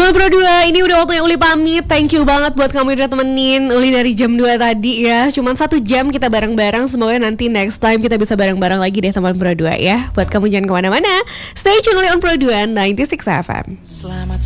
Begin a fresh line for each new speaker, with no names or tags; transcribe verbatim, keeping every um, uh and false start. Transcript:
Teman Pro dua, ini udah waktunya Uli pamit. Thank you banget buat kamu yang udah temenin Uli dari jam dua tadi ya. Cuman satu jam kita bareng-bareng. Semoga nanti next time kita bisa bareng-bareng lagi deh teman Pro dua ya. Buat kamu jangan kemana-mana, stay tune Uli on Pro dua sembilan puluh enam F M. Selamat